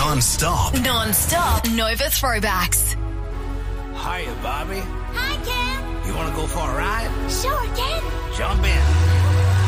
Non-stop. Non-stop Nova throwbacks. Hiya, Bobby. Hi, Ken. You want to go for a ride? Sure, Ken. Jump in.